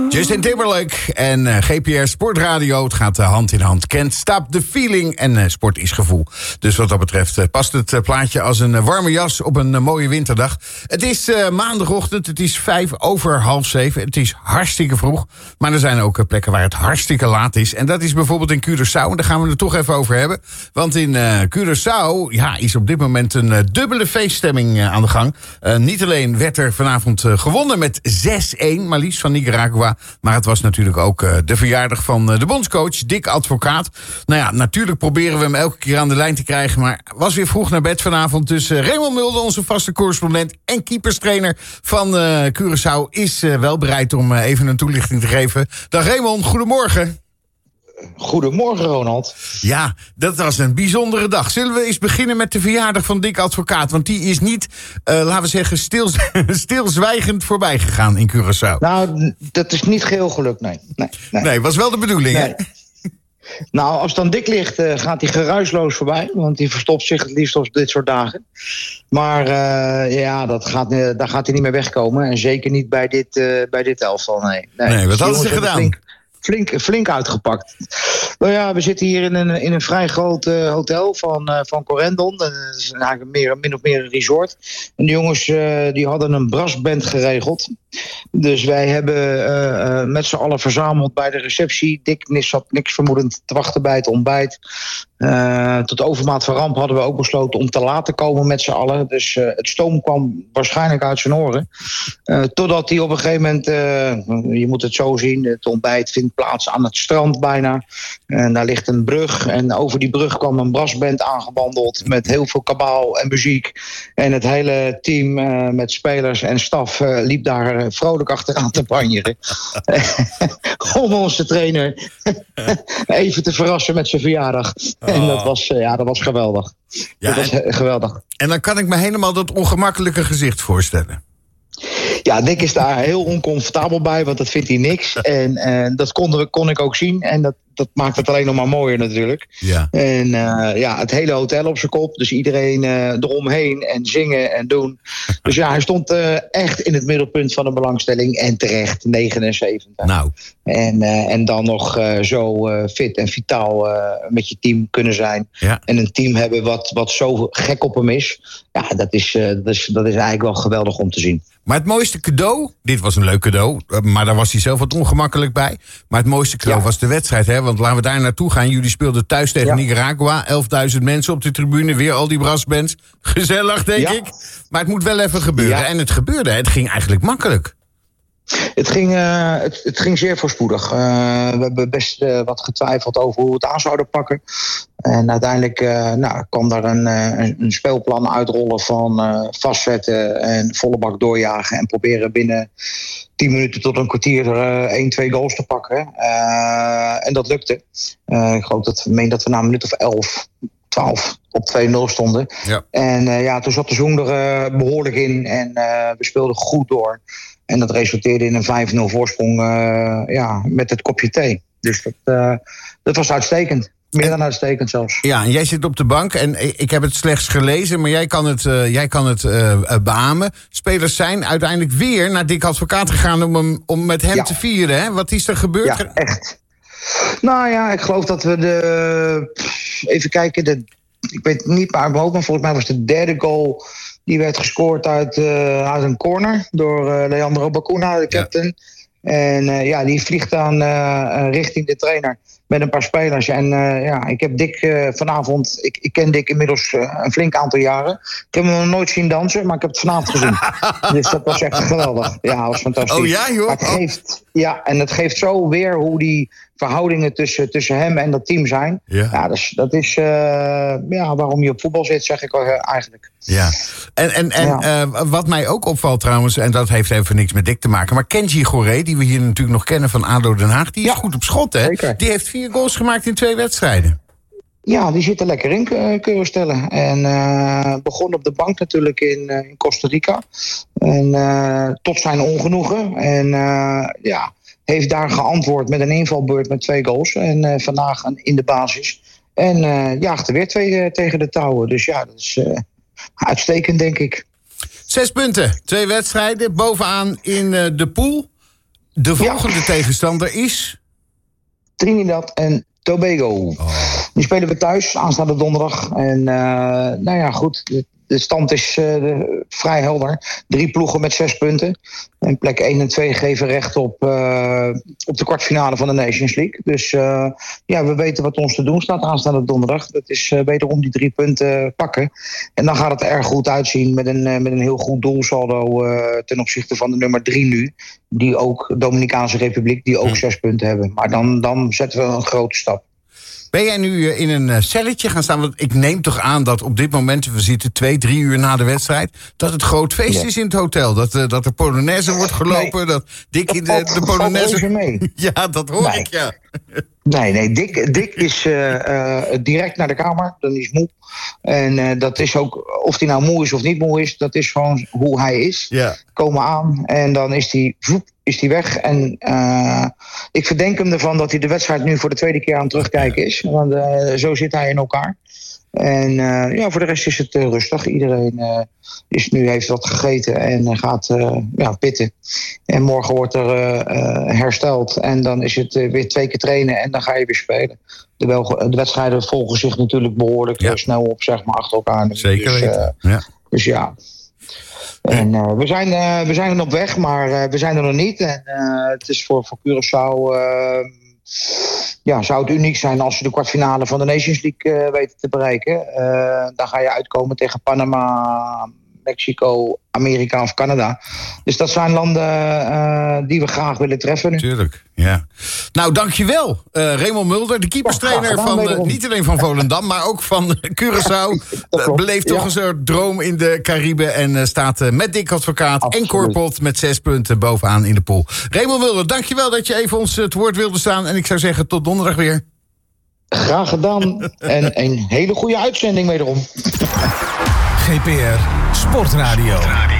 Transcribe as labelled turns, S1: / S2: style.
S1: Justin Timberlake en GPR Sportradio. Het gaat hand in hand. Can't stop the feeling. En sport is gevoel. Dus wat dat betreft past het plaatje als een warme jas op een mooie winterdag. Het is maandagochtend. Het is 7:05. Het is hartstikke vroeg. Maar er zijn ook plekken waar het hartstikke laat is. En dat is bijvoorbeeld in Curaçao. En daar gaan we het toch even over hebben. Want in Curaçao is op dit moment een dubbele feeststemming aan de gang. Niet alleen werd er vanavond gewonnen met 6-1, maar liefst van Nicaragua. Maar het was natuurlijk ook de verjaardag van de bondscoach, Dick Advocaat. Nou ja, natuurlijk proberen we hem elke keer aan de lijn te krijgen. Maar was weer vroeg naar bed vanavond. Dus Raymond Mulder, onze vaste correspondent en keeperstrainer van Curaçao, is wel bereid om even een toelichting te geven. Dag Raymond, goedemorgen.
S2: Goedemorgen, Ronald.
S1: Ja, dat was een bijzondere dag. Zullen we eens beginnen met de verjaardag van Dick Advocaat? Want die is niet, laten we zeggen, stilzwijgend voorbij gegaan in Curaçao.
S2: Nou, dat is niet geheel gelukt, nee.
S1: Nee, was wel de bedoeling,
S2: nee.
S1: Hè?
S2: Nou, als het dan Dick ligt, gaat hij geruisloos voorbij. Want hij verstopt zich het liefst op dit soort dagen. Maar daar gaat hij niet meer wegkomen. En zeker niet bij dit elftal, nee.
S1: Wat hadden ze gedaan?
S2: Flink uitgepakt. Nou ja, we zitten hier in een vrij groot hotel van Corendon. Dat is eigenlijk min of meer een resort. En de jongens die hadden een brassband geregeld. Dus wij hebben met z'n allen verzameld bij de receptie. Dick zat niks vermoedend te wachten bij het ontbijt. Tot overmaat van ramp hadden we ook besloten om te laten komen met z'n allen. Dus het stoom kwam waarschijnlijk uit zijn oren. Totdat hij op een gegeven moment, je moet het zo zien, het ontbijt vindt plaats aan het strand bijna. En daar ligt een brug. En over die brug kwam een brassband aangebandeld met heel veel kabaal en muziek. En het hele team met spelers en staf liep daar vrolijk achteraan te banjeren. Om onze trainer even te verrassen met zijn verjaardag. En dat was geweldig.
S1: Ja,
S2: dat was geweldig.
S1: En dan kan ik me helemaal dat ongemakkelijke gezicht voorstellen.
S2: Ja, Dick is daar heel oncomfortabel bij, want dat vindt hij niks. En dat kon ik ook zien. En dat maakt het alleen nog maar mooier natuurlijk.
S1: Ja.
S2: En het hele hotel op zijn kop. Dus iedereen eromheen en zingen en doen. Dus ja, hij stond echt in het middelpunt van de belangstelling. En terecht, 79.
S1: Nou.
S2: En dan nog zo fit en vitaal met je team kunnen zijn.
S1: Ja.
S2: En een team hebben wat zo gek op hem is. Ja, dat is eigenlijk wel geweldig om te zien.
S1: Maar het mooiste cadeau, dit was een leuk cadeau, maar daar was hij zelf wat ongemakkelijk bij. Maar het mooiste cadeau was de wedstrijd, hè? Want laten we daar naartoe gaan. Jullie speelden thuis tegen Nicaragua, 11.000 mensen op de tribune, weer al die brassbands. Gezellig, denk ik. Maar het moet wel even gebeuren. Ja. En het gebeurde, het ging eigenlijk makkelijk.
S2: Het ging zeer voorspoedig. We hebben best wat getwijfeld over hoe we het aan zouden pakken. En uiteindelijk kwam daar een speelplan uitrollen van vastzetten en volle bak doorjagen. En proberen binnen 10 minuten tot een kwartier 1-2 goals te pakken. En dat lukte. Ik geloof dat we na een minuut of 12 op 2-0 stonden. Ja. En toen zat de zoen er behoorlijk in. En we speelden goed door. En dat resulteerde in een 5-0 voorsprong met het kopje thee. Dus dat was uitstekend. Meer dan uitstekend zelfs. Ja,
S1: en jij zit op de bank en ik heb het slechts gelezen, maar jij kan het beamen. Spelers zijn uiteindelijk weer naar Dick Advocaat gegaan om met hem te vieren. Hè? Wat is er gebeurd?
S2: Ja, echt. Nou ja, ik geloof dat we even kijken, ik weet niet maar volgens mij was de derde goal. Die werd gescoord uit een corner door Leandro Bacuna, de captain. Ja. En die vliegt dan richting de trainer met een paar spelers. En ik heb Dick vanavond... Ik ken Dick inmiddels een flink aantal jaren. Ik heb hem nog nooit zien dansen, maar ik heb het vanavond gezien. Dus dat was echt geweldig. Ja, dat was fantastisch.
S1: Oh ja, joh?
S2: En het geeft zo weer hoe die verhoudingen tussen hem en dat team zijn. Ja, dat is waarom je op voetbal zit, zeg ik eigenlijk.
S1: Ja, en wat mij ook opvalt trouwens, en dat heeft even niks met Dick te maken, maar Kenji Goré, die we hier natuurlijk nog kennen van ADO Den Haag, die is goed op schot, hè? Zeker. Die heeft 4 goals gemaakt in 2 wedstrijden.
S2: Ja, die zit er lekker in, kunnen we stellen. En begon op de bank natuurlijk in Costa Rica. En tot zijn ongenoegen. En heeft daar geantwoord met een invalbeurt met 2 goals. En vandaag in de basis. En jaagde weer 2 tegen de touwen. Dus ja, dat is uitstekend, denk ik.
S1: 6 punten, 2 wedstrijden, bovenaan in de pool. De volgende tegenstander is?
S2: Trinidad en Tobago. Die spelen we thuis aanstaande donderdag. En nou ja, goed. De stand is vrij helder. 3 ploegen met 6 punten. En plek 1 en 2 geven recht op de kwartfinale van de Nations League. Dus ja, we weten wat ons te doen staat aanstaande donderdag. Dat is wederom die 3 punten pakken. En dan gaat het er erg goed uitzien met een heel goed doelsaldo ten opzichte van de nummer 3 nu. Die ook, Dominicaanse Republiek, die ook 6 punten hebben. Maar dan zetten we een grote stap.
S1: Ben jij nu in een celletje gaan staan? Want ik neem toch aan dat op dit moment, we zitten 2-3 uur na de wedstrijd, dat het groot feest is in het hotel. Dat er Polonaise wordt gelopen. Nee. Dat Dick in de Polonaise.
S2: Mee.
S1: Ja, dat hoor ik, ja.
S2: Nee, Dick is direct naar de kamer. Dan is moe. En dat is ook, of hij nou moe is of niet moe is, dat is gewoon hoe hij is.
S1: Ja.
S2: Komen aan en dan is hij weg. En ik verdenk hem ervan dat hij de wedstrijd nu voor de tweede keer aan het terugkijken is. Want zo zit hij in elkaar. En ja, voor de rest is het rustig. Iedereen heeft wat gegeten en gaat pitten. En morgen wordt er hersteld. En dan is het weer 2 keer trainen en dan ga je weer spelen. De wedstrijden volgen zich natuurlijk behoorlijk snel op, zeg maar, achter elkaar.
S1: Zeker weten.
S2: Dus ja. En we zijn er op weg, maar we zijn er nog niet. En het is voor Curaçao... zou het uniek zijn als ze de kwartfinale van de Nations League weten te bereiken. Dan ga je uitkomen tegen Panama, Mexico, Amerika of Canada. Dus dat zijn landen die we graag willen treffen nu.
S1: Tuurlijk, ja. Nou, dankjewel. Raymond Mulder, de keeperstrainer van niet alleen van Volendam, maar ook van Curaçao. Beleeft toch een soort droom in de Cariben en staat met Dick Advocaat en Corpot met 6 punten bovenaan in de pool. Raymond Mulder, dankjewel dat je even ons het woord wilde staan. En ik zou zeggen, tot donderdag weer.
S2: Graag gedaan. En een hele goede uitzending wederom.
S3: GPR Sportradio.